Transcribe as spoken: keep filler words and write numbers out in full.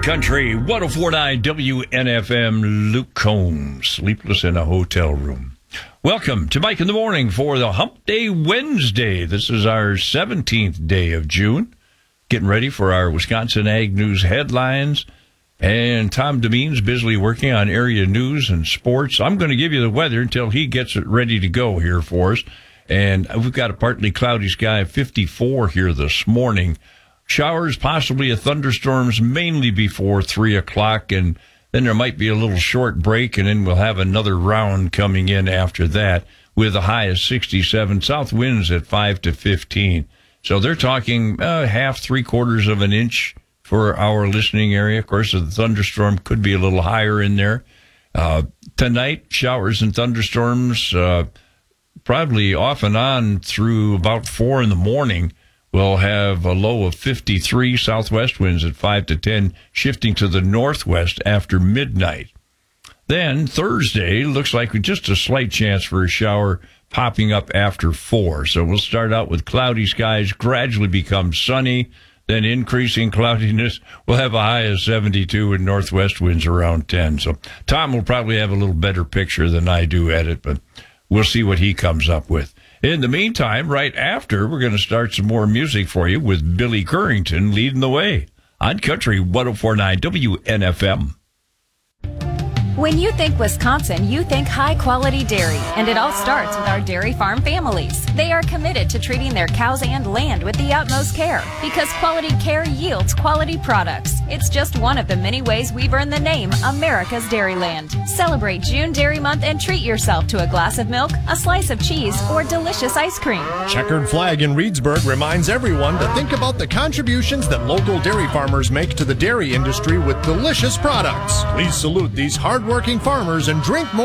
Country, one oh four point nine W N F M, Luke Combs, sleepless in a hotel room. Welcome to Mike in the Morning for the Hump Day Wednesday. This is our seventeenth day of June. Getting ready for our Wisconsin Ag News headlines. And Tom Demeen's busily working on area news and sports. I'm going to give you the weather until he gets it ready to go here for us. And we've got a partly cloudy sky, fifty-four here this morning. Showers, possibly a thunderstorms, mainly before three o'clock, and then there might be a little short break, and then we'll have another round coming in after that with a high of sixty-seven. South winds at five to fifteen. So they're talking uh, half, three quarters of an inch for our listening area. Of course, the thunderstorm could be a little higher in there. Uh, tonight, showers and thunderstorms, uh, probably off and on through about four in the morning. We'll have a low of fifty-three, southwest winds at five to ten, shifting to the northwest after midnight. Then Thursday looks like just a slight chance for a shower popping up after four. So we'll start out with cloudy skies, gradually become sunny, then increasing cloudiness. We'll have a high of seventy-two and northwest winds around ten. So Tom will probably have a little better picture than I do at it, but we'll see what he comes up with. In the meantime, right after, we're going to start some more music for you with Billy Currington leading the way on Country one oh four point nine W N F M. When you think Wisconsin, you think high-quality dairy, and it all starts with our dairy farm families. They are committed to treating their cows and land with the utmost care, because quality care yields quality products. It's just one of the many ways we've earned the name America's Dairyland. Celebrate June Dairy Month and treat yourself to a glass of milk, a slice of cheese, or delicious ice cream. Checkered Flag in Reedsburg reminds everyone to think about the contributions that local dairy farmers make to the dairy industry with delicious products. Please salute these hard working farmers and drink more.